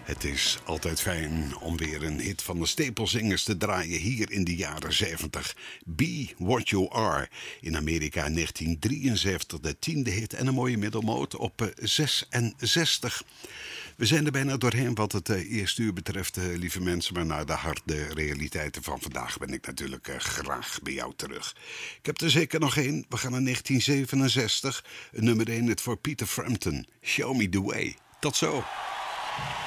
Het is altijd fijn om weer een hit van de Staplezingers te draaien hier in de jaren 70. Be What You Are. In Amerika in 1973 de 10e hit en een mooie middelmoot op 66. We zijn er bijna doorheen wat het eerste uur betreft, lieve mensen. Maar naar de harde realiteiten van vandaag ben ik natuurlijk graag bij jou terug. Ik heb er zeker nog één. We gaan naar 1967. Nummer 1 het voor Peter Frampton. Show Me The Way. Tot zo.